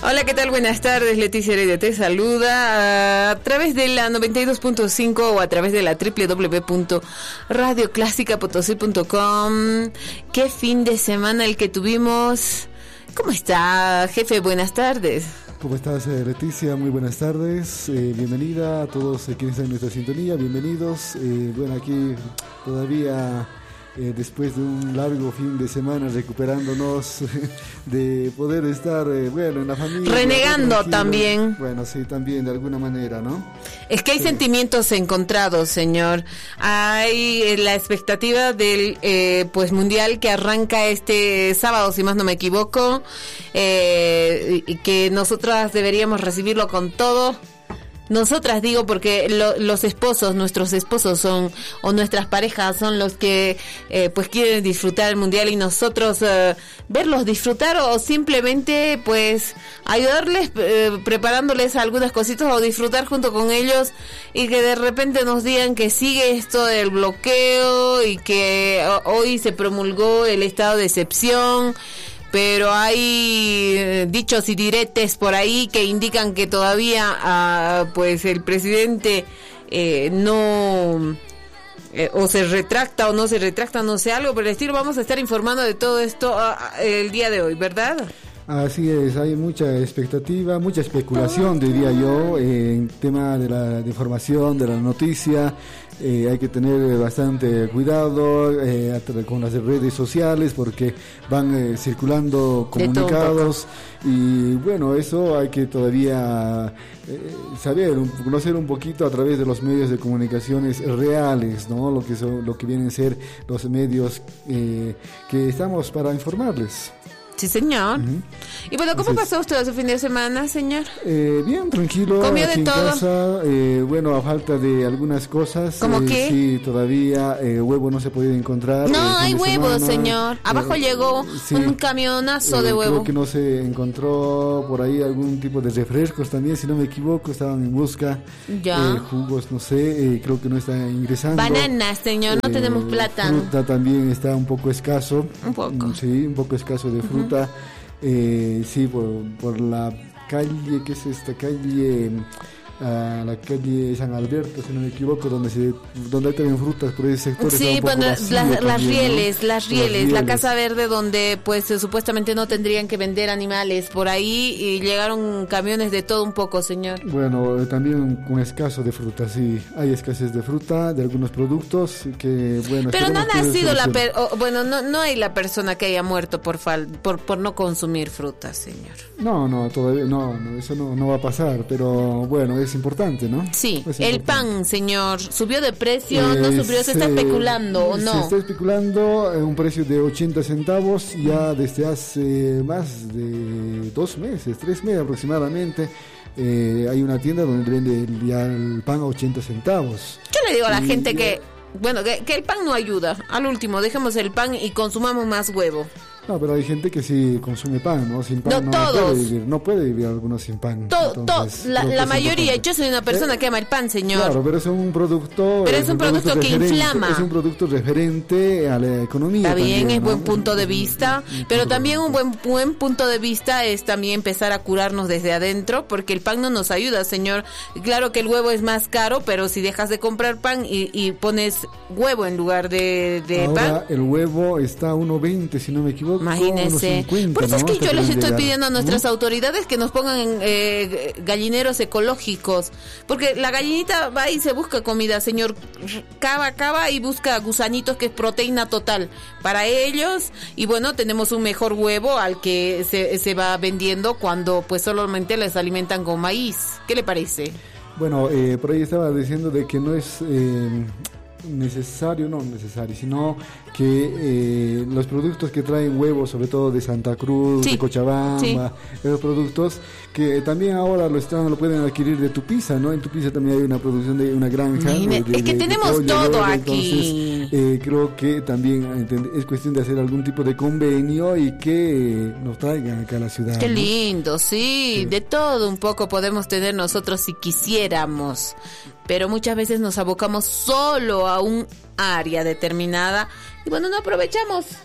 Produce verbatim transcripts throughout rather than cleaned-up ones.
Hola, ¿qué tal? Buenas tardes, Leticia Heredia te saluda a través de la noventa y dos punto cinco o a través de la doble u doble u doble u punto radio clásica potosí punto com. Qué fin de semana el que tuvimos. ¿Cómo está, jefe? Buenas tardes. ¿Cómo estás, Leticia? Muy buenas tardes. Eh, bienvenida a todos quienes están en nuestra sintonía. Bienvenidos. Eh, bueno, aquí todavía... Eh, después de un largo fin de semana recuperándonos de poder estar, eh, bueno, en la familia. Renegando también. Bueno, sí, también de alguna manera, ¿no? Es que hay sí. sentimientos encontrados, señor. Hay eh, la expectativa del eh, pues mundial que arranca este sábado, si más no me equivoco, eh, y que nosotras deberíamos recibirlo con todo. Nosotras digo porque lo, los esposos, nuestros esposos son, o nuestras parejas son los que eh, pues quieren disfrutar el mundial y nosotros eh, verlos disfrutar o simplemente pues ayudarles eh, preparándoles algunas cositas o disfrutar junto con ellos y que de repente nos digan que sigue esto del bloqueo y que hoy se promulgó el estado de excepción. Pero hay eh, dichos y diretes por ahí que indican que todavía ah, pues el presidente eh, no eh, o se retracta o no se retracta, no sé, algo por el estilo. Vamos a estar informando de todo esto ah, el día de hoy, ¿verdad? Así es, hay mucha expectativa, mucha especulación, diría yo, en tema de la de información, de la noticia. Eh, hay que tener bastante cuidado eh, con las redes sociales porque van eh, circulando comunicados y bueno, eso hay que todavía eh, saber, un, conocer un poquito a través de los medios de comunicaciones reales, ¿no? Lo que son, lo que vienen a ser los medios eh, que estamos para informarles. Sí, señor. Uh-huh. Y bueno, ¿cómo Entonces, pasó usted su fin de semana, señor? Eh, bien, tranquilo. ¿Comió aquí de en todo? Casa, eh, bueno, a falta de algunas cosas. ¿Cómo eh, qué? Sí, todavía eh, huevo no se ha podido encontrar. No, hay huevos, señor. Abajo eh, llegó sí, un camionazo eh, de huevo. Creo que no se encontró por ahí algún tipo de refrescos también, si no me equivoco, estaban en busca. Ya. Eh, jugos, no sé, eh, creo que no están ingresando. Bananas, señor, no eh, tenemos plátano. Fruta también está un poco escaso. Un poco. Sí, un poco escaso de fruta. Uh-huh. Eh, sí, por, por la calle, ¿qué es esta calle? Uh, la calle San Alberto, si no me equivoco, donde se donde hay también frutas por ese sector. Sí, bueno, las, también, las rieles, ¿no? las rieles, las la Casa Verde, donde pues eh, supuestamente no tendrían que vender animales por ahí y llegaron camiones de todo un poco, señor. Bueno, eh, también con escaso de fruta, sí, hay escasez de fruta, de algunos productos que, bueno. Pero no ha sido la, per, oh, bueno, no no hay la persona que haya muerto por fal, por por no consumir fruta, señor. No, no, todavía no, no eso no, no va a pasar, pero bueno, es importante, ¿no? Sí, es el importante. Pan, señor, ¿subió de precio? Eh, ¿No subió? ¿Se, ¿Se está especulando o no? Se está especulando en un precio de ochenta centavos ya desde hace más de dos meses, tres meses aproximadamente. Eh, hay una tienda donde vende ya el pan a ochenta centavos. Yo le digo a la y, gente que, bueno, que, que el pan no ayuda. Al último, dejemos el pan y consumamos más huevo. No, pero hay gente que sí consume pan, ¿no? Sin pan no, no, todos. puede vivir, no puede vivir algunos sin pan. To, Entonces, to, la la mayoría, yo soy una persona eh, que ama el pan, señor. Claro, pero es un producto... Pero es un, un producto, producto que inflama. Es un producto referente a la economía. Está bien, también, es ¿no? buen punto de vista, pero también un buen buen punto de vista es también empezar a curarnos desde adentro, porque el pan no nos ayuda, señor. Claro que el huevo es más caro, pero si dejas de comprar pan y, y pones huevo en lugar de, de Ahora, pan... el huevo está a uno veinte, si no me equivoco. Imagínese. cincuenta, por eso ¿no? es que yo les estoy llegar. pidiendo a nuestras ¿Mm? autoridades que nos pongan eh, gallineros ecológicos, porque la gallinita va y se busca comida, señor, cava, cava y busca gusanitos, que es proteína total para ellos, y bueno, tenemos un mejor huevo al que se, se va vendiendo cuando pues solamente les alimentan con maíz. ¿Qué le parece? Bueno, eh, por ahí estaba diciendo de que no es... Eh, necesario, no necesario, sino que eh, los productos que traen huevos, sobre todo de Santa Cruz, sí, de Cochabamba, sí, esos productos que también ahora lo están, lo pueden adquirir de Tupiza, ¿no? En Tupiza también hay una producción de una granja. De, de, es que de, tenemos de todo huevo, aquí. Entonces, eh, creo que también es cuestión de hacer algún tipo de convenio y que nos traigan acá a la ciudad. Qué ¿no? lindo, sí, sí, de todo un poco podemos tener nosotros si quisiéramos, pero muchas veces nos abocamos solo a un área determinada y bueno, no aprovechamos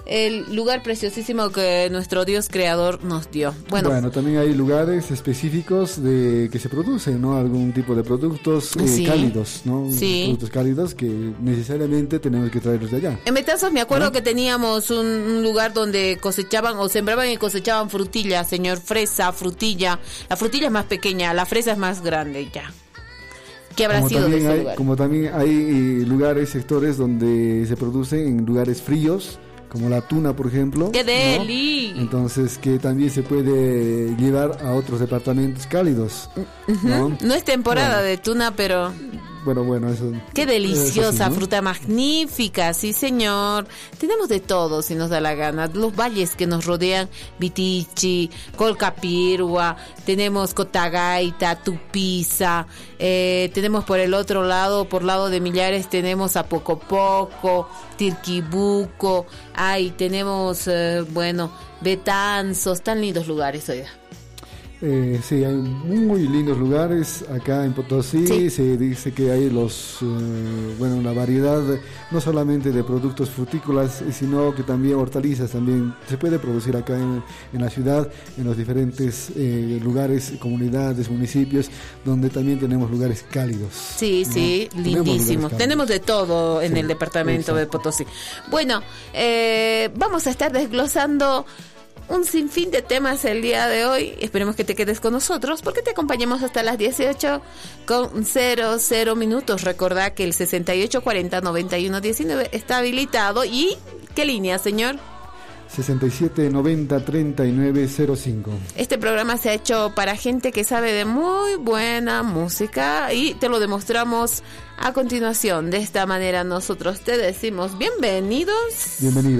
el lugar preciosísimo que nuestro Dios creador nos dio. Bueno, bueno también hay lugares específicos de que se producen, ¿no? Algún tipo de productos eh, sí. cálidos, ¿no? Sí. Productos cálidos que necesariamente tenemos que traerlos de allá. En Betanzos me acuerdo ¿no? que teníamos un, un lugar donde cosechaban o sembraban y cosechaban frutilla, señor, fresa, frutilla. La frutilla es más pequeña, la fresa es más grande ya. ¿Qué habrá como sido de ese hay, lugar? Como también hay eh, lugares, sectores donde se producen en lugares fríos, como la tuna, por ejemplo. ¡Qué deli! ¿no? Entonces, que también se puede llevar a otros departamentos cálidos. Uh-huh. ¿no? No es temporada bueno. de tuna, pero... Bueno, bueno, eso... Qué deliciosa, así, ¿no? fruta magnífica, sí señor. Tenemos de todo, si nos da la gana. Los valles que nos rodean, Vitichi, Colcapirua, tenemos Cotagaita, Tupiza, eh, tenemos por el otro lado, por lado de Millares, tenemos a Pocopoco, Tirquibuco, ay, tenemos, eh, bueno, Betanzos, tan lindos lugares, oiga. Eh, sí, hay muy lindos lugares acá en Potosí. Sí. Se dice que hay los, eh, bueno, una variedad no solamente de productos frutícolas, sino que también hortalizas también se puede producir acá en, en la ciudad, en los diferentes eh, lugares, comunidades, municipios, donde también tenemos lugares cálidos. Sí, ¿no? Sí, lindísimos. Tenemos, tenemos de todo en sí, el departamento exacto. de Potosí. Bueno, eh, vamos a estar desglosando un sinfín de temas el día de hoy. Esperemos que te quedes con nosotros porque te acompañamos hasta las dieciocho con cero cero minutos. Recordá que el sesenta y ocho cuarenta noventa y uno diecinueve está habilitado. ¿Y qué línea, señor? sesenta y siete noventa treinta y nueve cero cinco. Este programa se ha hecho para gente que sabe de muy buena música y te lo demostramos a continuación. De esta manera nosotros te decimos bienvenidos. Bienvenidos.